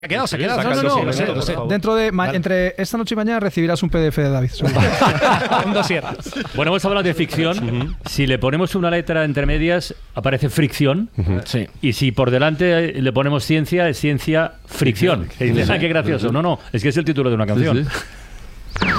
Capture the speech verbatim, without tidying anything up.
Se ha quedado, se ha quedado. No, no, no, no, no, no, no. Dentro de ma- entre esta noche y mañana recibirás un P D F de David. Un dossier. Bueno, hemos hablado de ficción. Uh-huh. Si le ponemos una letra entre medias, aparece fricción. Uh-huh. Sí. Y si por delante le ponemos ciencia, es ciencia fricción. Que dices, ah, qué gracioso. No, no, es que es el título de una canción. Sí, sí.